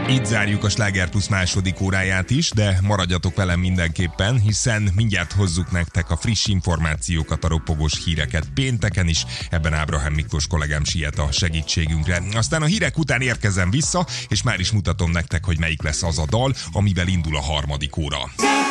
Itt zárjuk a Sláger Plus második óráját is, de maradjatok velem mindenképpen, hiszen mindjárt hozzuk nektek a friss információkat, a ropogós híreket pénteken is. Ebben Ábrahám Miklós kollégám siet a segítségünkre. Aztán a hírek után érkezem vissza, és már is mutatom nektek, hogy melyik lesz az a dal, amivel indul a harmadik óra.